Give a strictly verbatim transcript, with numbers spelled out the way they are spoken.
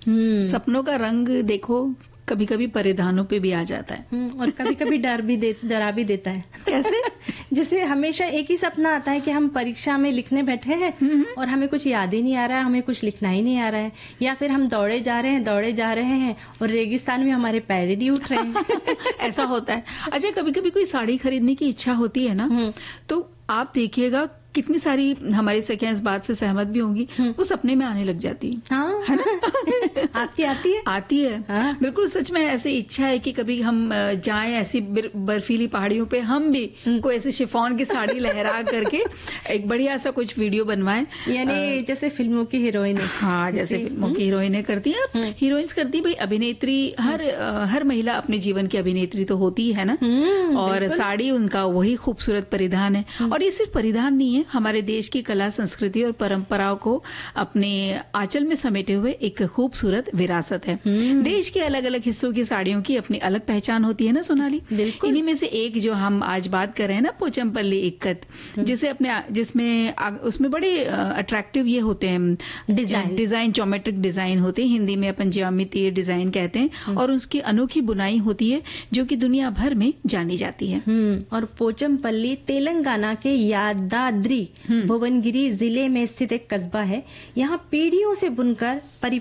सपनों का रंग देखो कभी कभी परिधानों पे भी आ जाता है और कभी कभी डर भी दे डरा भी देता है। कैसे? जैसे हमेशा एक ही सपना आता है कि हम परीक्षा में लिखने बैठे हैं और हमें कुछ याद ही नहीं आ रहा है, हमें कुछ लिखना ही नहीं आ रहा है, या फिर हम दौड़े जा रहे हैं दौड़े जा रहे हैं और रेगिस्तान में हमारे पैर ही नहीं उठ रहे हैं। ऐसा होता है। अच्छा, कभी कभी कोई साड़ी खरीदने की इच्छा होती है ना, तो आप देखिएगा कितनी सारी हमारी सखियां इस बात से सहमत भी होंगी, वो सपने में आने लग जाती हाँ, है ना? आपकी आती है? आती है। हाँ? बिल्कुल सच में ऐसी इच्छा है कि कभी हम जाएं ऐसी बर्फीली पहाड़ियों पे, हम भी कोई ऐसी शिफॉन की साड़ी लहरा करके एक बढ़िया सा कुछ वीडियो बनवाएं, यानी जैसे फिल्मों की हीरोइन। हाँ, जैसे फिल्मों की हीरोइनें करती हैं, हीरोइंस करती भाई, अभिनेत्री हर हर महिला अपने जीवन की अभिनेत्री तो होती है ना, और साड़ी उनका वही खूबसूरत परिधान है। और ये सिर्फ परिधान नहीं है, हमारे देश की कला संस्कृति और परंपराओं को अपने आंचल में समेटे हुए एक खूबसूरत विरासत है। देश के अलग अलग हिस्सों की साड़ियों की अपनी अलग पहचान होती है ना सोनाली। इन्हीं में से एक जो हम आज बात कर रहे हैं ना, पोचमपल्ली इक्कत, जिसे अपने जिसमें उसमें बड़े अट्रैक्टिव ये होते हैं डिजाइन डिजाइन ज्योमेट्रिक डिजाइन होते हैं, हिंदी में अपन ज्यामितीय डिजाइन कहते हैं, और उसकी अनोखी बुनाई होती है जो कि दुनिया भर में जानी जाती है। और पोचमपल्ली तेलंगाना के यादाद्री भुवनगिरी जिले में स्थित एक कस्बा है। यहाँ पीढ़ियों से बुनकर